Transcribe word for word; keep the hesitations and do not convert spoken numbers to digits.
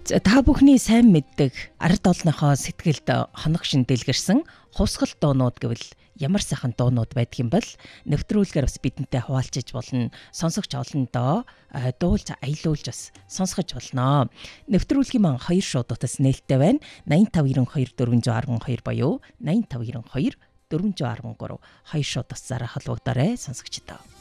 Та бүхний сайн мэддэг ард олныхоо сэтгэлд хоног шин дэлгэрсэн хувсгал дуунууд гэвэл ямар сайхан дуунууд байдаг юм бол нэвтрүүлгээр бас бидэнтэй хуваалцаж болно. Сонсогч олондоо дуулж аялуулж бас сонсгож болно. Нэвтрүүлгийн маань хоёр шуудуудаас нээлттэй байна. найман тав ерөн хоёр дөрвөн арван хоёр буюу найман тав ерөн хоёр дөрвөн арван гурав хоёр шуудаас зараа холбогдоорой сонсогчдоо.